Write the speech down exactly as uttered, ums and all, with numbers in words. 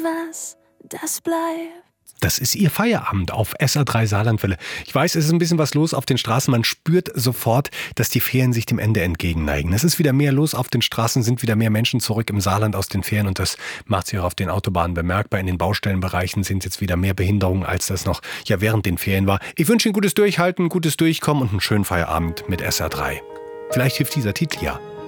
was das bleibt. Das ist Ihr Feierabend auf S R drei Saarlandwelle. Ich weiß, es ist ein bisschen was los auf den Straßen. Man spürt sofort, dass die Ferien sich dem Ende entgegenneigen. Es ist wieder mehr los auf den Straßen, sind wieder mehr Menschen zurück im Saarland aus den Ferien und das macht sich auch auf den Autobahnen bemerkbar. In den Baustellenbereichen sind jetzt wieder mehr Behinderungen, als das noch ja während den Ferien war. Ich wünsche Ihnen gutes Durchhalten, gutes Durchkommen und einen schönen Feierabend mit S R drei. Vielleicht hilft dieser Titel ja.